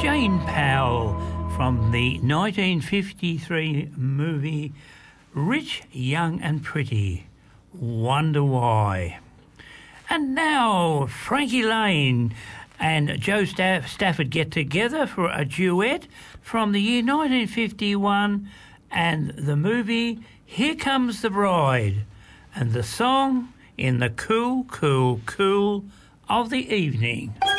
Jane Powell from the 1953 movie Rich, Young and Pretty. Wonder Why. And now Frankie Lane and Joe Stafford get together for a duet from the year 1951 and the movie Here Comes the Bride, and the song In the Cool, Cool, Cool of the Evening.